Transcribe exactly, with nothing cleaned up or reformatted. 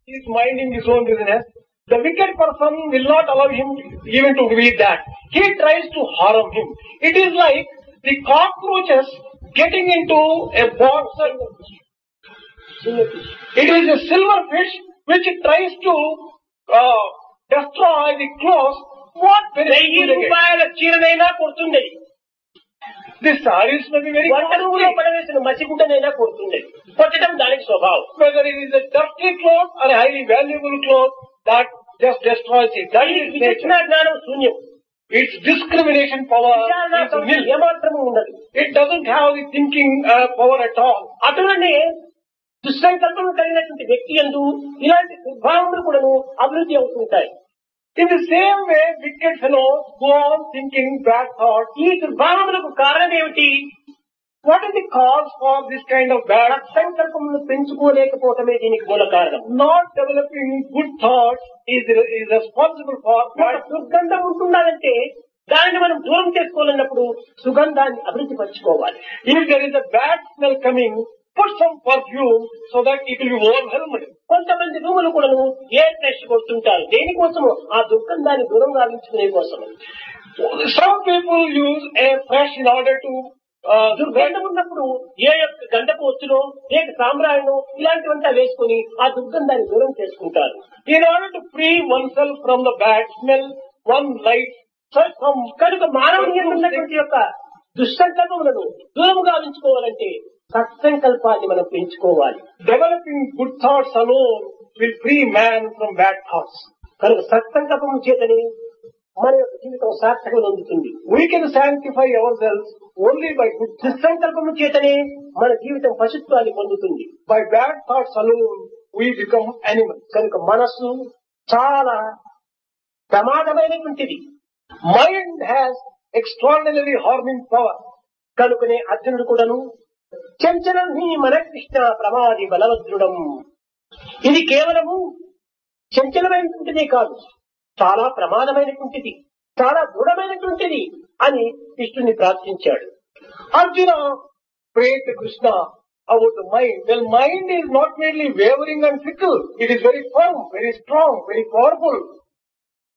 He is minding his own business. The wicked person will not allow him even to read that. He tries to harm him. It is like the cockroaches getting into a box. It is a silverfish which tries to uh, destroy the clothes. What వెయ్యి రూపాయల చీరనైనా కొడుతుంది. The sarees may be very వంట రూములో పడవేసిన మసిగుడ్డనైనా కొడుతుంది. కొట్టడం దానికి స్వభావం. Whether it is a dirty cloth or a highly valuable cloth, that just destroys it. That is విచక్షణ జ్ఞానం శూన్యం. Its discrimination power is nil. ఏమాత్రము ఉండదు. It doesn't have the thinking uh, power at all. అటువనే దుస్సంకల్పం కలిగినటువంటి వ్యక్తి యందు ఇలాంటి దుర్భావములు కూడాను అభివృద్ధి అవుతుంటాయి. In the same way, wicked fellows go on thinking bad thoughts. ఈ దుర్భావములకు కారణం ఏమిటి? What is the cause for this kind of bad సంకల్పములను పెంచుకోలేకపోవటమే దీనికి మూల కారణం. Not developing good thoughts is, is responsible for bad. దుర్గంధం ఉంటుండాలంటే దానిని మనం దూరం చేసుకోవాలన్నప్పుడు సుగంధాన్ని అభివృద్ధి పరచుకోవాలి. If there is a bad smell coming, put some perfume so that it will be overwhelmed. కొంతమంది రూములు కూడా ఎయిర్ ఫ్రెష్ కొడుతుంటారు. దేనికోసము? ఆ దుర్గంధాన్ని దూరం గావించుకునే కోసం. Some people use air fresh in order to దుర్గంధం ఉన్నప్పుడు ఏ యొక్క గంధపు వచ్చునో లేక సాంబ్రాణినో ఇలాంటివంతా వేసుకుని ఆ దుర్గంధాన్ని దూరం చేసుకుంటారు. In order to free oneself from the bad smell, one lights some. కనుక మానవుని ఉన్నటువంటి యొక్క దుస్సంకల్పములను దూరం గావించుకోవాలంటే సత్సంకల్పాన్ని మనం పెంచుకోవాలి. Developing good thoughts alone will free man from bad thoughts. కనుక సత్సంకల్పం చేతనే మన యొక్క జీవితం సార్థకం పొందుతుంది. We can sanctify ourselves only by good thoughts. దుస్సంకల్పం చేతనే మన జీవితం పశుత్వాన్ని పొందుతుంది. By bad thoughts alone we become animals. కనుక మనస్సు చాలా ప్రమాదమైనటువంటిది. Mind has extraordinarily harming power. కనుకనే అర్జునుడు కూడాను చంచలం హి మన కృష్ణ ప్రమాది బలవద్రుడం. ఇది కేవలము చంచలమైనటువంటిదే కాదు, చాలా ప్రమాదమైనటువంటిది, చాలా దృఢమైనటువంటిది అని కృష్ణుని ప్రార్థించాడు. Arjuna prayed to Krishna about the mind. Well, mind is not merely wavering and fickle. It is very firm, very strong, very powerful.